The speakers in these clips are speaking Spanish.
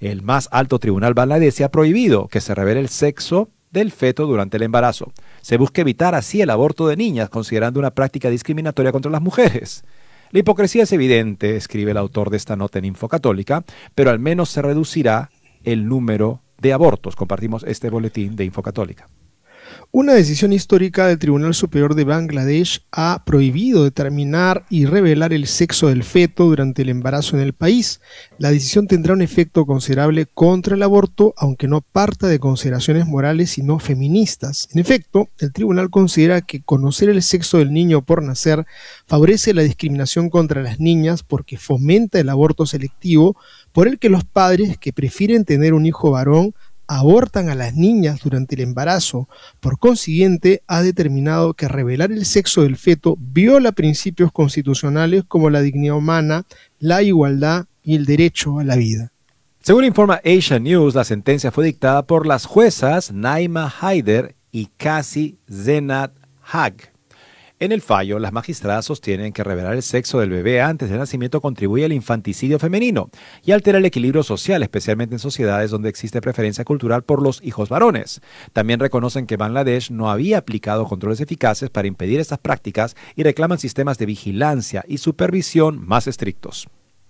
El más alto tribunal bangladesí ha prohibido que se revele el sexo del feto durante el embarazo. Se busca evitar así el aborto de niñas, considerando una práctica discriminatoria contra las mujeres. La hipocresía es evidente, escribe el autor de esta nota en Infocatólica, pero al menos se reducirá el número de abortos. Compartimos este boletín de Infocatólica. Una decisión histórica del Tribunal Superior de Bangladesh ha prohibido determinar y revelar el sexo del feto durante el embarazo en el país. La decisión tendrá un efecto considerable contra el aborto, aunque no parta de consideraciones morales sino feministas. En efecto, el tribunal considera que conocer el sexo del niño por nacer favorece la discriminación contra las niñas porque fomenta el aborto selectivo, por el que los padres que prefieren tener un hijo varón abortan a las niñas durante el embarazo. Por consiguiente, ha determinado que revelar el sexo del feto viola principios constitucionales como la dignidad humana, la igualdad y el derecho a la vida. Según informa Asia News, la sentencia fue dictada por las juezas Naima Haider y Kasi Zenat Haq. En el fallo, las magistradas sostienen que revelar el sexo del bebé antes del nacimiento contribuye al infanticidio femenino y altera el equilibrio social, especialmente en sociedades donde existe preferencia cultural por los hijos varones. También reconocen que Bangladesh no había aplicado controles eficaces para impedir estas prácticas y reclaman sistemas de vigilancia y supervisión más estrictos.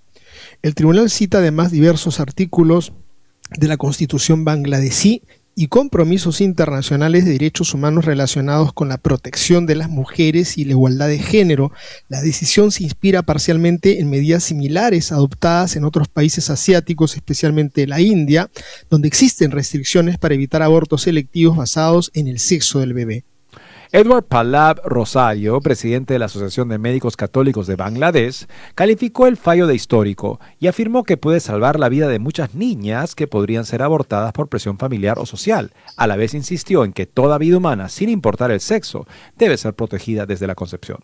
El tribunal cita además diversos artículos de la Constitución bangladesí y compromisos internacionales de derechos humanos relacionados con la protección de las mujeres y la igualdad de género. La decisión se inspira parcialmente en medidas similares adoptadas en otros países asiáticos, especialmente la India, donde existen restricciones para evitar abortos selectivos basados en el sexo del bebé. Edward Pallab Rosario, presidente de la Asociación de Médicos Católicos de Bangladesh, calificó el fallo de histórico y afirmó que puede salvar la vida de muchas niñas que podrían ser abortadas por presión familiar o social. A la vez insistió en que toda vida humana, sin importar el sexo, debe ser protegida desde la concepción.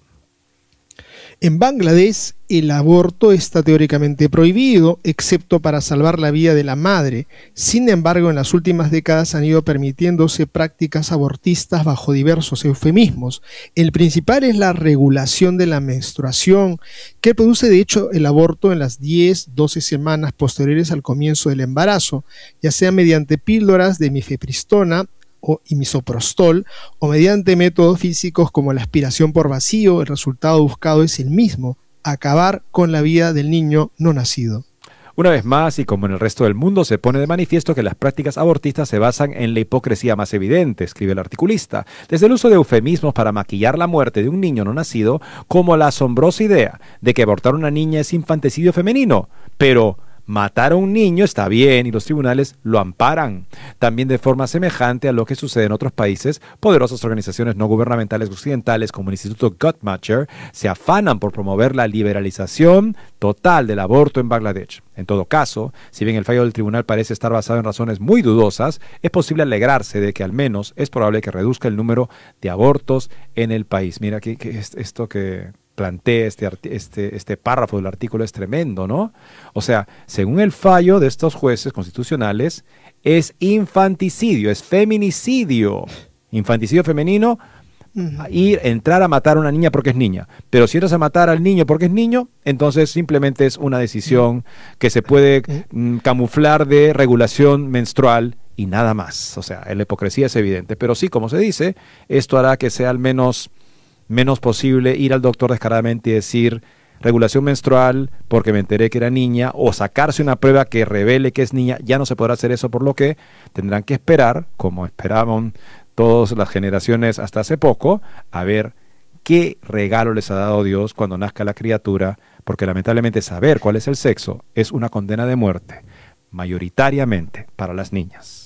En Bangladesh, el aborto está teóricamente prohibido, excepto para salvar la vida de la madre. Sin embargo, en las últimas décadas han ido permitiéndose prácticas abortistas bajo diversos eufemismos. El principal es la regulación de la menstruación, que produce de hecho el aborto en las 10-12 semanas posteriores al comienzo del embarazo, ya sea mediante píldoras de mifepristona y misoprostol, o mediante métodos físicos como la aspiración por vacío. El resultado buscado es el mismo: acabar con la vida del niño no nacido. Una vez más, y como en el resto del mundo, se pone de manifiesto que las prácticas abortistas se basan en la hipocresía más evidente, escribe el articulista, desde el uso de eufemismos para maquillar la muerte de un niño no nacido, como la asombrosa idea de que abortar a una niña es infanticidio femenino, pero matar a un niño está bien y los tribunales lo amparan. También de forma semejante a lo que sucede en otros países, poderosas organizaciones no gubernamentales occidentales como el Instituto Guttmacher se afanan por promover la liberalización total del aborto en Bangladesh. En todo caso, si bien el fallo del tribunal parece estar basado en razones muy dudosas, es posible alegrarse de que al menos es probable que reduzca el número de abortos en el país. Mira que esto que plantea este párrafo del artículo es tremendo, ¿no? O sea, según el fallo de estos jueces constitucionales, es infanticidio, es feminicidio. Infanticidio femenino, entrar a matar a una niña porque es niña. Pero si entras a matar al niño porque es niño, entonces simplemente es una decisión que se puede camuflar de regulación menstrual y nada más. O sea, la hipocresía es evidente. Pero sí, como se dice, esto hará que sea al menos posible ir al doctor descaradamente y decir regulación menstrual porque me enteré que era niña, o sacarse una prueba que revele que es niña. Ya no se podrá hacer eso, por lo que tendrán que esperar, como esperaban todas las generaciones hasta hace poco, a ver qué regalo les ha dado Dios cuando nazca la criatura, porque lamentablemente saber cuál es el sexo es una condena de muerte, mayoritariamente para las niñas.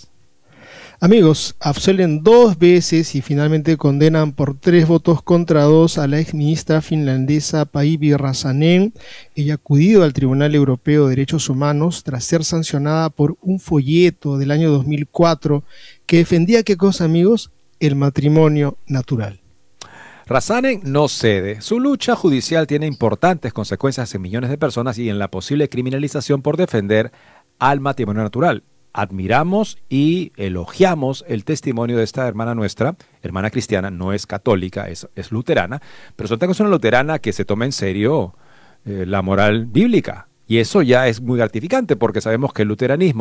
Amigos, absuelven 2 veces y finalmente condenan por 3 votos contra 2 a la exministra finlandesa Päivi Räsänen. Ella ha acudido al Tribunal Europeo de Derechos Humanos tras ser sancionada por un folleto del año 2004 que defendía, ¿qué cosa, amigos? El matrimonio natural. Räsänen no cede. Su lucha judicial tiene importantes consecuencias en millones de personas y en la posible criminalización por defender al matrimonio natural. Admiramos y elogiamos el testimonio de esta hermana nuestra, hermana cristiana, no es católica, es luterana, pero es una luterana que se toma en serio la moral bíblica. Y eso ya es muy gratificante porque sabemos que el luteranismo